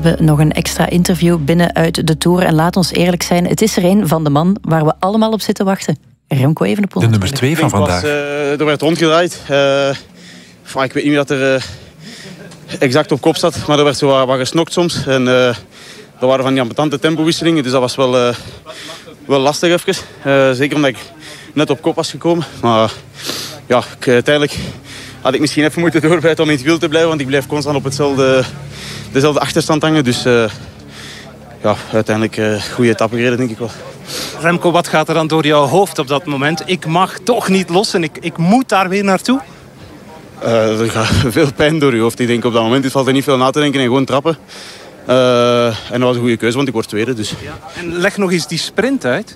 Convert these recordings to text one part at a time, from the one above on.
hebben nog een extra interview binnen uit de Tour. En laat ons eerlijk zijn, het is er een van de man waar we allemaal op zitten wachten. Remco Evenepoel. De nummer 2 van vandaag. Er werd rondgedraaid. Ik weet niet wie dat er exact op kop zat, maar er werd zo wat gesnokt soms. En er waren van die ambetante tempowisselingen, dus dat was wel lastig even. Zeker omdat ik net op kop was gekomen. Maar ja, uiteindelijk had ik misschien even moeten doorbijten om in het wiel te blijven, want ik blijf constant op dezelfde achterstand hangen. Dus uiteindelijk goede etappe gereden, denk ik wel. Remco, wat gaat er dan door jouw hoofd op dat moment? Ik mag toch niet los en ik moet daar weer naartoe? Er gaat veel pijn door je hoofd. Ik denk op dat moment valt er niet veel na te denken en gewoon trappen. En dat was een goede keuze, want ik word tweede. Dus. Ja. En leg nog eens die sprint uit.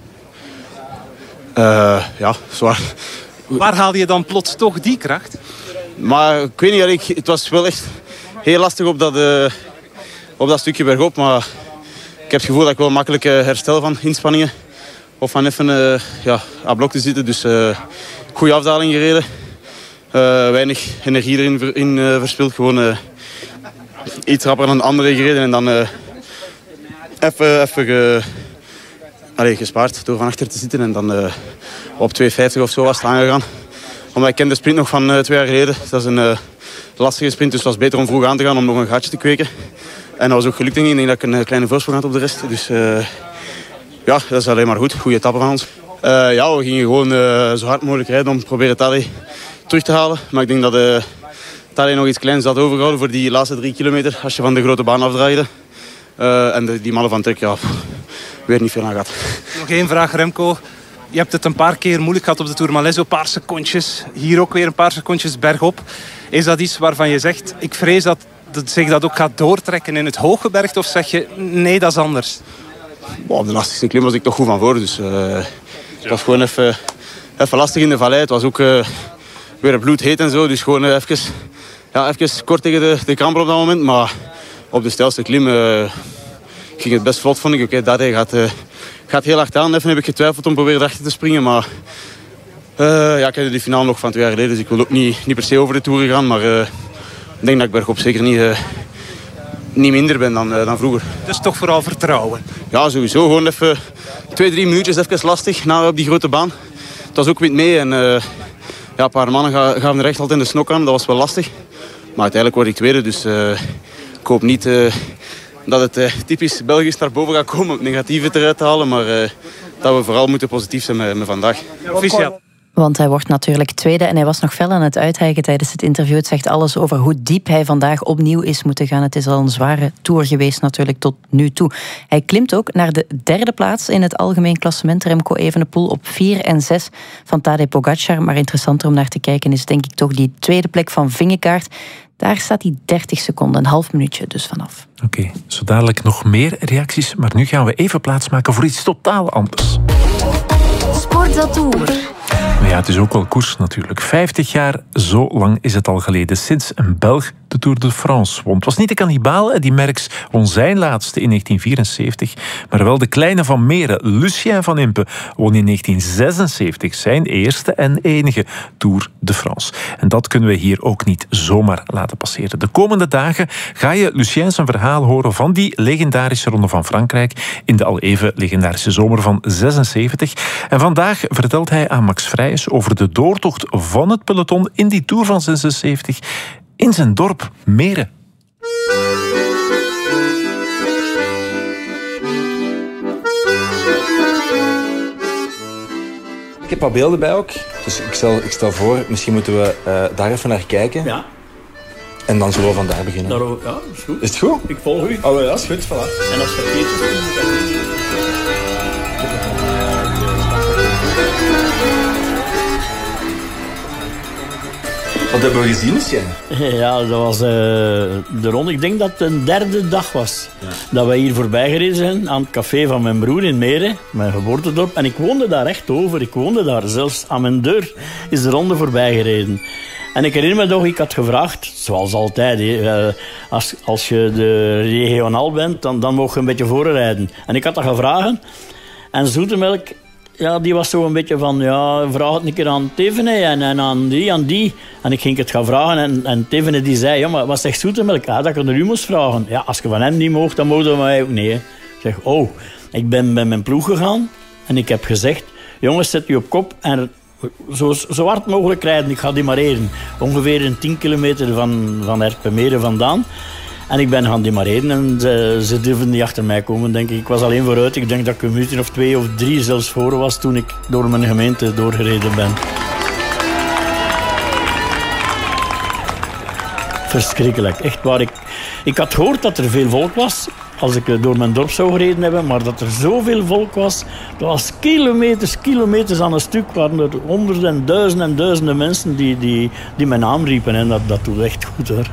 Zwaar. Waar haalde je dan plots toch die kracht? Maar ik weet niet, het was wel echt heel lastig op dat stukje bergop. Maar ik heb het gevoel dat ik wel makkelijk herstel van inspanningen. Of van even aan blok te zitten. Dus goede afdaling gereden. Weinig energie erin verspild. Gewoon iets rapper dan de anderen gereden. En dan even gespaard door van achter te zitten. En dan op 2,50 of zo was het aangegaan. Omdat ik ken de sprint nog van 2 jaar geleden. Dat is een lastige sprint, dus het was beter om vroeg aan te gaan om nog een gaatje te kweken. En dat was ook gelukt, denk ik. Ik denk dat ik een kleine voorsprong had op de rest. Dus dat is alleen maar goed. Goede etappe van ons. We gingen gewoon zo hard mogelijk rijden om te proberen Tadej terug te halen. Maar ik denk dat Tadej nog iets kleins had overgehouden voor die laatste 3 kilometer. Als je van de grote baan afdraaide. En die mannen van Trek, weer niet veel aan gaat. Nog één vraag, Remco. Je hebt het een paar keer moeilijk gehad op de Tourmalet. Een paar secondjes. Hier ook weer een paar secondjes bergop. Is dat iets waarvan je zegt, ik vrees dat zich dat ook gaat doortrekken in het hooggebergte? Of zeg je, nee, dat is anders? Op de lastigste klim was ik toch goed van voor. Dus het was gewoon even lastig in de vallei. Het was ook weer bloedheet en zo. Dus gewoon even kort tegen de kramper op dat moment. Maar op de steilste klim ging het best vlot, vond ik. Oké, dat gaat heel hard aan. Even heb ik getwijfeld om proberen erachter te springen. Maar ik heb de finale nog van 2 jaar geleden. Dus ik wil ook niet per se over de Tour gaan. Maar ik denk dat ik bergop zeker niet minder ben dan vroeger. Dus toch vooral vertrouwen? Ja, sowieso. Gewoon even 2-3 minuutjes even lastig op die grote baan. Het was ook wind mee. En een paar mannen gaven er echt altijd in de snok aan. Dat was wel lastig. Maar uiteindelijk word ik tweede. Dus ik hoop niet dat het typisch Belgisch naar boven gaat komen om het negatieve eruit te halen. Maar dat we vooral moeten positief zijn met vandaag. Officieel. Want hij wordt natuurlijk tweede en hij was nog fel aan het uithijgen tijdens het interview. Het zegt alles over hoe diep hij vandaag opnieuw is moeten gaan. Het is al een zware tour geweest natuurlijk tot nu toe. Hij klimt ook naar de 3e plaats in het algemeen klassement. Remco Evenepoel op 4 en 6 van Tadej Pogacar. Maar interessanter om naar te kijken is denk ik toch die 2e plek van Vingegaard. Daar staat hij 30 seconden, een half minuutje dus vanaf. Oké, zo dadelijk nog meer reacties. Maar nu gaan we even plaatsmaken voor iets totaal anders. Sport Tour. Maar ja, het is ook wel koers natuurlijk. 50 jaar, zo lang is het al geleden sinds een Belg de Tour de France won. Het was niet de kannibaal, Eddy Merckx won zijn laatste in 1974, maar wel de kleine van Meren, Lucien van Impe, won in 1976 zijn eerste en enige Tour de France. En dat kunnen we hier ook niet zomaar laten passeren. De komende dagen ga je Lucien zijn verhaal horen van die legendarische Ronde van Frankrijk in de al even legendarische zomer van 76. En vandaag vertelt hij aan Max Vrijs over de doortocht van het peloton in die Tour van 76 in zijn dorp Meren. Ik heb wat beelden bij ook, dus ik stel voor, misschien moeten we daar even naar kijken. Ja. En dan zullen we vandaar beginnen. Ja, dat is goed. Is het goed? Ik volg u. Oh ja, dat is goed, voilà. En als je verkeerd is, dan moet dat niet. Wat hebben we gezien, Lucien? Ja, dat was de ronde. Ik denk dat het een 3e dag was. Ja. Dat wij hier voorbij gereden zijn aan het café van mijn broer in Meren, mijn geboortedorp. En ik woonde daar echt over. Ik woonde daar. Zelfs aan mijn deur is de ronde voorbij gereden. En ik herinner me nog, ik had gevraagd, zoals altijd, als je de regionaal bent, dan mocht je een beetje voorrijden. En ik had dat gevraagd. En Zoetemelk ja, die was zo een beetje van, ja, vraag het een keer aan Thévenet en aan die. En ik ging het gaan vragen en Thévenet die zei, ja, maar wat zegt Zoetemelk? Ja, dat ik het naar u moest vragen. Ja, als je van hem niet mocht, dan mogen we mij ook niet. Hè. Ik zeg, oh, ik ben met mijn ploeg gegaan en ik heb gezegd, jongens, zet u op kop en zo hard mogelijk rijden. Ik ga demareren. Ongeveer een 10 kilometer van Erpenmeren vandaan. En ik ben gaan demareren en ze durfden niet achter mij komen, denk ik. Ik was alleen vooruit. Ik denk dat ik een minuut of 2 of 3 zelfs voor was toen ik door mijn gemeente doorgereden ben. Verschrikkelijk. Echt waar. Ik had gehoord dat er veel volk was als ik door mijn dorp zou gereden hebben, maar dat er zoveel volk was, dat was kilometers aan een stuk, waren er honderden en duizenden mensen die mijn naam riepen. En dat doet echt goed, hoor.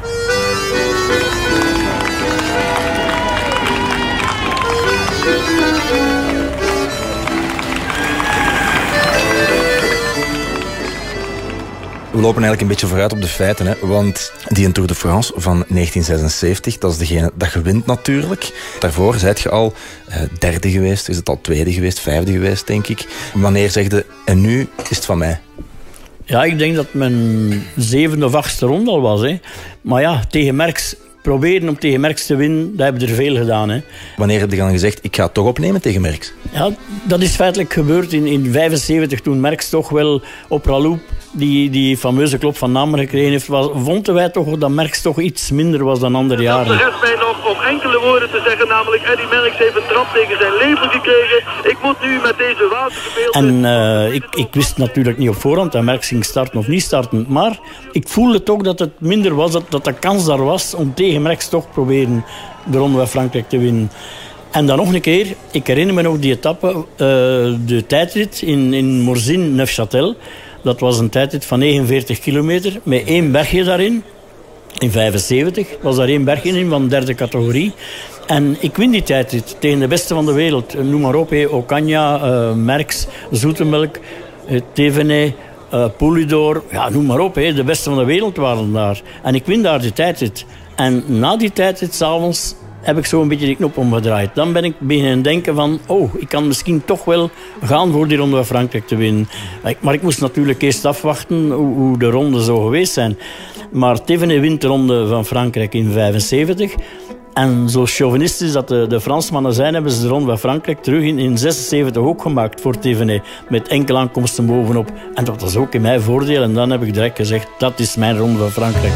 We lopen eigenlijk een beetje vooruit op de feiten, hè? Want die Tour de France van 1976, dat is degene dat je wint natuurlijk. Daarvoor zijt je al derde geweest, is het al tweede geweest, vijfde geweest, denk ik. Wanneer zeg je, en nu is het van mij? Ja, ik denk dat mijn 7e of 8e ronde al was. Hè. Maar ja, tegen Merckx, proberen om tegen Merckx te winnen, dat hebben er veel gedaan. Hè. Wanneer heb je dan gezegd, ik ga het toch opnemen tegen Merckx? Ja, dat is feitelijk gebeurd in 1975, toen Merckx toch wel op Raloub die fameuze klop van namen gekregen heeft. Vonden wij toch dat Merckx toch iets minder was dan andere jaren. Er rest mij nog om enkele woorden te zeggen, namelijk Eddy Merckx heeft een trap tegen zijn leven gekregen. Ik moet nu met deze watergebeelde... En ik wist natuurlijk niet op voorhand dat Merckx ging starten of niet starten, maar ik voelde toch dat het minder was, dat de kans daar was om tegen Merckx toch proberen de Ronde van Frankrijk te winnen. En dan nog een keer, ik herinner me nog die etappe, de tijdrit in Morzine-Neufchâtel. Dat was een tijdrit van 49 kilometer, met 1 bergje daarin. In 75 was daar 1 bergje in van 3e categorie. En ik win die tijdrit tegen de beste van de wereld. Noem maar op, Ocaña, Merckx, Zoetemelk, Thévenet, Poulidor. Ja, noem maar op, de beste van de wereld waren daar. En ik win daar die tijdrit. En na die tijdrit, 's avonds, heb ik zo een beetje die knop omgedraaid. Dan ben ik beginnen denken van, ik kan misschien toch wel gaan voor die Ronde van Frankrijk te winnen. Maar ik moest natuurlijk eerst afwachten hoe de ronde zou geweest zijn. Maar Thévenet wint de Ronde van Frankrijk in 75. En zo chauvinistisch dat de Fransmannen zijn, hebben ze de Ronde van Frankrijk terug in 76 ook gemaakt voor Thévenet. Met enkele aankomsten bovenop. En dat was ook in mijn voordeel. En dan heb ik direct gezegd, dat is mijn Ronde van Frankrijk.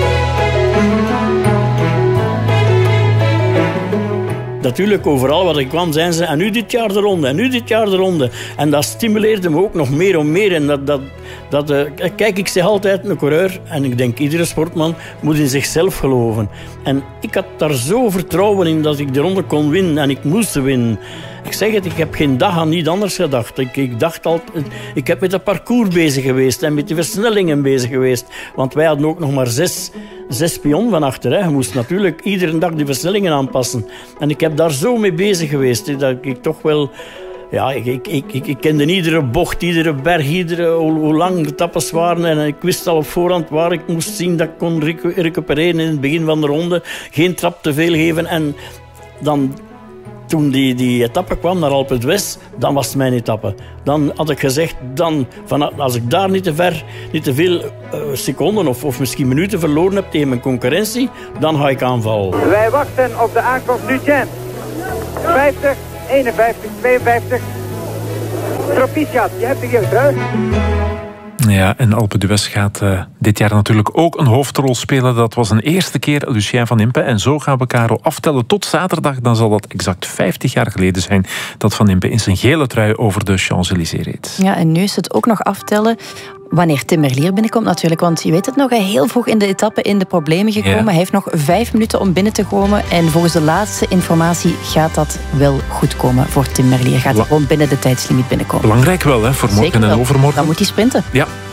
Natuurlijk, overal waar ik kwam, zeiden ze, en nu dit jaar de ronde, en nu dit jaar de ronde. En dat stimuleerde me ook nog meer en meer. En kijk, ik zeg altijd, een coureur, en ik denk iedere sportman, moet in zichzelf geloven. En ik had daar zo vertrouwen in dat ik de ronde kon winnen en ik moest winnen. Ik zeg het, ik heb geen dag aan niet anders gedacht. Ik dacht altijd, ik heb met het parcours bezig geweest en met de versnellingen bezig geweest. Want wij hadden ook nog maar 6 pion van achter. Hè. Je moest natuurlijk iedere dag die versnellingen aanpassen. En ik heb daar zo mee bezig geweest, dat ik toch wel... Ja, ik kende iedere bocht, iedere berg, hoe lang de etappes waren. En ik wist al op voorhand waar ik moest zien dat ik kon recupereren in het begin van de ronde. Geen trap te veel geven. En dan... Toen die etappe kwam naar Alpe d'Huez, dan was het mijn etappe. Dan had ik gezegd, als ik daar niet te veel seconden of misschien minuten verloren heb tegen mijn concurrentie, dan ga ik aanvallen. Wij wachten op de aankomst nu Chen. 50, 51, 52. Proficiat, je hebt de geel terug. Ja, en Alpe d'Huez gaat dit jaar natuurlijk ook een hoofdrol spelen. Dat was een eerste keer Lucien Van Impe. En zo gaan we Caro aftellen tot zaterdag. Dan zal dat exact 50 jaar geleden zijn dat Van Impe in zijn gele trui over de Champs-Élysées reed. Ja, en nu is het ook nog aftellen wanneer Tim Merlier binnenkomt natuurlijk. Want je weet het nog, hij heel vroeg in de etappe in de problemen gekomen. Ja. Hij heeft nog 5 minuten om binnen te komen. En volgens de laatste informatie gaat dat wel goed komen voor Tim Merlier. Gaat hij gewoon binnen de tijdslimiet binnenkomen. Belangrijk wel, hè, voor morgen en overmorgen. Dan moet hij sprinten. Ja.